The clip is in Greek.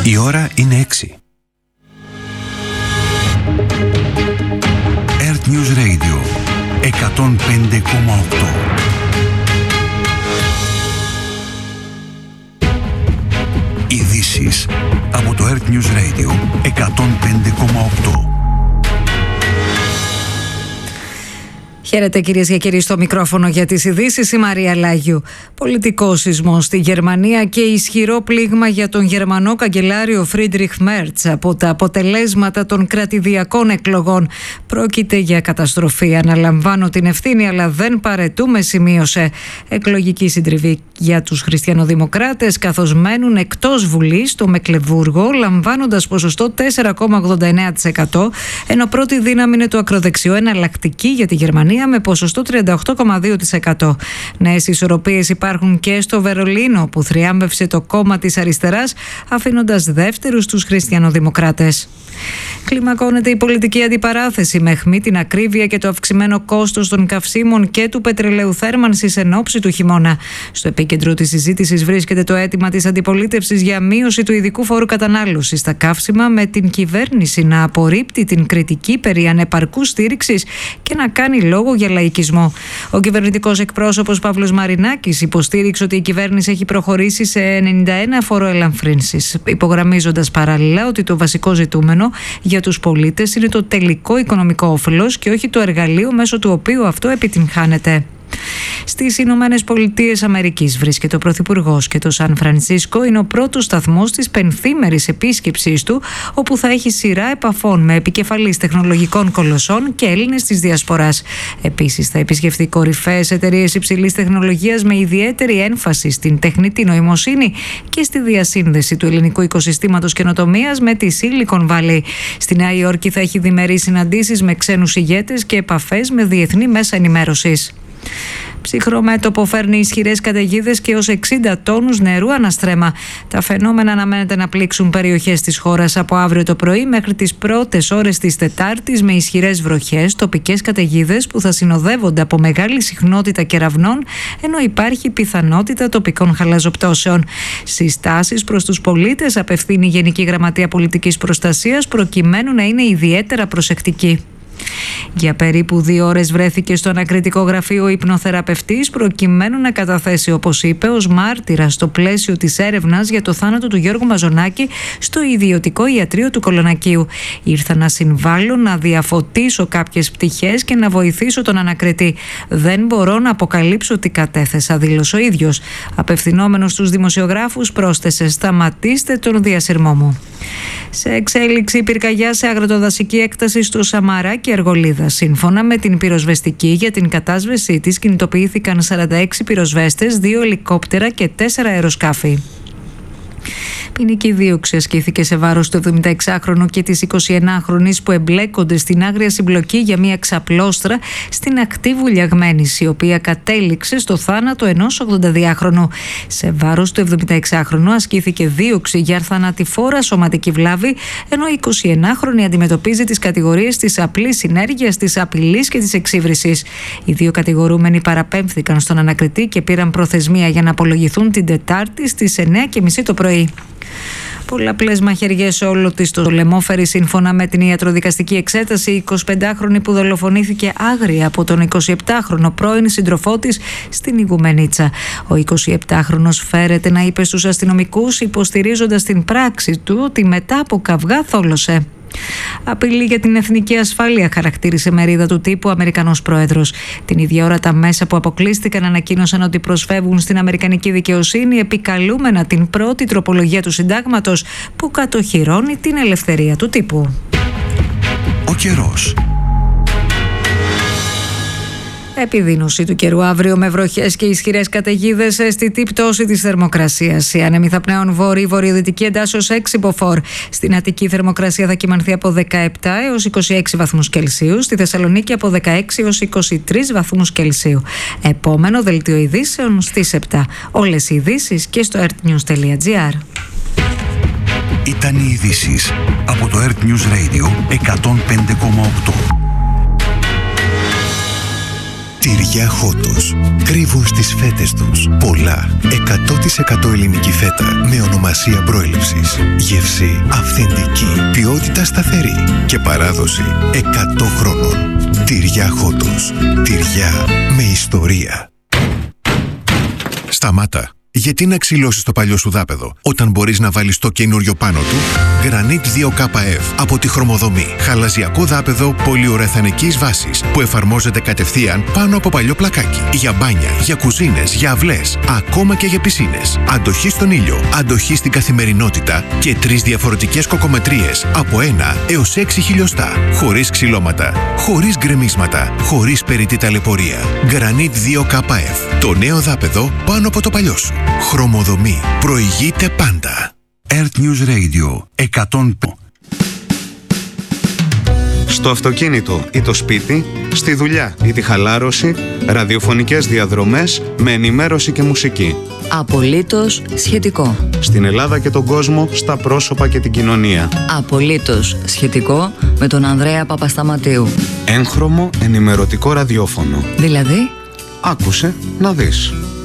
Η ώρα είναι 6. Earth News Radio 105,8. Ειδήσεις από το Earth News Radio 105,8. Χαίρετε κυρίες και κύριοι, στο μικρόφωνο για τις ειδήσεις η Μαρία Λάγιου. Πολιτικό σεισμό στη Γερμανία και ισχυρό πλήγμα για τον Γερμανό καγκελάριο Φρίντριχ Μέρτς από τα αποτελέσματα των κρατηδιακών εκλογών. Πρόκειται για καταστροφή. Αναλαμβάνω την ευθύνη, αλλά δεν παρετούμε, σημείωσε. Εκλογική συντριβή για τους χριστιανοδημοκράτες, καθώς μένουν εκτός Βουλής στο Μεκλεμβούργο, λαμβάνοντας ποσοστό 4,89%, ενώ πρώτη δύναμη είναι το ακροδεξιό Εναλλακτική για τη Γερμανία με ποσοστό 38,2%. Νέες ισορροπίες υπάρχουν και στο Βερολίνο, που θριάμβευσε το κόμμα της αριστεράς, αφήνοντας δεύτερους τους χριστιανοδημοκράτες. Κλιμακώνεται η πολιτική αντιπαράθεση με αιχμή την ακρίβεια και το αυξημένο κόστος των καυσίμων και του πετρελαίου θέρμανσης εν ώψη του χειμώνα. Στο επίκεντρο της συζήτησης βρίσκεται το αίτημα της αντιπολίτευσης για μείωση του ειδικού φόρου κατανάλωσης στα καύσιμα, με την κυβέρνηση να απορρίπτει την κριτική περί ανεπαρκούς στήριξης και να κάνει λόγο για λαϊκισμό. Ο κυβερνητικός εκπρόσωπος Παύλος Μαρινάκης υποστήριξε ότι η κυβέρνηση έχει προχωρήσει σε 91 φοροελαφρύνσεις, υπογραμμίζοντας παράλληλα ότι το βασικό ζητούμενο για τους πολίτες είναι το τελικό οικονομικό όφελος και όχι το εργαλείο μέσω του οποίου αυτό επιτυγχάνεται. Στις Ηνωμένες Πολιτείες Αμερικής βρίσκεται ο Πρωθυπουργός και το Σαν Φρανσίσκο είναι ο πρώτος σταθμός της πενθήμερης επίσκεψής του, όπου θα έχει σειρά επαφών με επικεφαλείς τεχνολογικών κολοσσών και Έλληνες της Διασποράς. Επίσης θα επισκεφθεί κορυφαίες εταιρείες υψηλής τεχνολογίας με ιδιαίτερη έμφαση στην τεχνητή νοημοσύνη και στη διασύνδεση του ελληνικού οικοσυστήματος καινοτομίας με τη Silicon Valley. Στη Νέα Υόρκη θα έχει διμερείς συναντήσεις με ξένους ηγέτες και επαφές με διεθνή μέσα ενημέρωσης. Ψυχρό μέτωπο φέρνει ισχυρές καταιγίδες και ως 60 τόνους νερού αναστρέμα. Τα φαινόμενα αναμένεται να πλήξουν περιοχές της χώρας από αύριο το πρωί μέχρι τις πρώτες ώρες της Τετάρτης, με ισχυρές βροχές, τοπικές καταιγίδες που θα συνοδεύονται από μεγάλη συχνότητα κεραυνών, ενώ υπάρχει πιθανότητα τοπικών χαλαζοπτώσεων. Συστάσεις προς τους πολίτες απευθύνει η Γενική Γραμματεία Πολιτικής Προστασίας, προκειμένου να είναι ιδιαίτερα προσεκτικοί. Για περίπου 2 ώρες βρέθηκε στο ανακριτικό γραφείο ο υπνοθεραπευτής, προκειμένου να καταθέσει, όπως είπε, ως μάρτυρα στο πλαίσιο της έρευνας για το θάνατο του Γιώργου Μαζονάκη στο ιδιωτικό ιατρείο του Κολονακείου. Ήρθα να συμβάλλω, να διαφωτίσω κάποιες πτυχές και να βοηθήσω τον ανακριτή. Δεν μπορώ να αποκαλύψω τι κατέθεσα, δήλωσε ο ίδιος. Απευθυνόμενος στους δημοσιογράφους πρόσθεσε: σταματήστε τον διασυρμό μου. Σε εξέλιξη πυρκαγιά σε αγροτοδασική έκταση στο Σαμαρά και Αργολίδα. Σύμφωνα με την πυροσβεστική, για την κατάσβεσή της κινητοποιήθηκαν 46 πυροσβέστες, 2 ελικόπτερα και 4 αεροσκάφη. Ποινική δίωξη ασκήθηκε σε βάρος του 76χρονου και της 29χρονης που εμπλέκονται στην άγρια συμπλοκή για μια ξαπλώστρα στην ακτή Βουλιαγμένης, η οποία κατέληξε στο θάνατο ενός 82χρονου. Σε βάρος του 76χρονου ασκήθηκε δίωξη για θανατηφόρα σωματική βλάβη, ενώ η 29χρονη αντιμετωπίζει τις κατηγορίες της απλής συνέργειας, της απειλής και της εξύβρισης. Οι 2 κατηγορούμενοι παραπέμφθηκαν στον ανακριτή και πήραν προθεσμία για να απολογηθούν την Τετάρτη στις 9:30 το πρωί. Πολλαπλές μαχαιριές σε όλο της το λαιμό φέρει, σύμφωνα με την ιατροδικαστική εξέταση, η 25χρονη που δολοφονήθηκε άγρια από τον 27χρονο πρώην σύντροφό της στην Ιγουμενίτσα. Ο 27χρονος φέρεται να είπε στους αστυνομικούς, υποστηρίζοντας την πράξη του, ότι μετά από καυγά θόλωσε. Απειλή για την εθνική ασφάλεια, χαρακτήρισε μερίδα του τύπου ο Αμερικανός πρόεδρος. Την ίδια ώρα τα μέσα που αποκλείστηκαν ανακοίνωσαν ότι προσφεύγουν στην αμερικανική δικαιοσύνη, επικαλούμενα την πρώτη τροπολογία του συντάγματος που κατοχυρώνει την ελευθερία του τύπου. Ο καιρός. Επιδείνωση του καιρού αύριο με βροχές και ισχυρές καταιγίδες, αισθητή πτώση της θερμοκρασίας. Οι άνεμοι θα πνέουν βορειοδυτική εντάσσεως 6 μποφόρ. Στην Αττική η θερμοκρασία θα κυμανθεί από 17 έως 26 βαθμούς Κελσίου. Στη Θεσσαλονίκη από 16 έως 23 βαθμούς Κελσίου. Επόμενο δελτίο ειδήσεων στις 7. Όλες οι ειδήσεις και στο earthnews.gr. Ήταν οι ειδήσεις από το Earth News Radio 105,8. Τυριά Χότος. Κρύβουν στις φέτες τους πολλά 100% ελληνική φέτα με ονομασία προέλευσης. Γεύση αυθεντική, ποιότητα σταθερή και παράδοση 100 χρόνων. Τυριά Χότος. Τυριά με ιστορία. Σταμάτα. Γιατί να ξυλώσεις το παλιό σου δάπεδο όταν μπορείς να βάλεις το καινούριο πάνω του? Granit 2KF από τη Χρωμοδομή. Χαλαζιακό δάπεδο πολυουρεθανικής βάσης που εφαρμόζεται κατευθείαν πάνω από παλιό πλακάκι. Για μπάνια, για κουζίνες, για αυλές, ακόμα και για πισίνες. Αντοχή στον ήλιο, αντοχή στην καθημερινότητα και 3 διαφορετικές κοκομετρίες από 1 έως 6 χιλιοστά. Χωρίς ξυλώματα, χωρίς γκρεμίσματα, χωρίς περιττή ταλαιπωρία. Granit 2KF. Το νέο δάπεδο πάνω από το παλιό σου. Χρωμοδομή. Προηγείται πάντα. Earth News Radio 100. Στο αυτοκίνητο ή το σπίτι, στη δουλειά ή τη χαλάρωση, ραδιοφωνικές διαδρομές με ενημέρωση και μουσική. Απολύτως σχετικό. Στην Ελλάδα και τον κόσμο, στα πρόσωπα και την κοινωνία. Απολύτως σχετικό με τον Ανδρέα Παπασταματίου. Έγχρωμο ενημερωτικό ραδιόφωνο. Δηλαδή, άκουσε να δεις.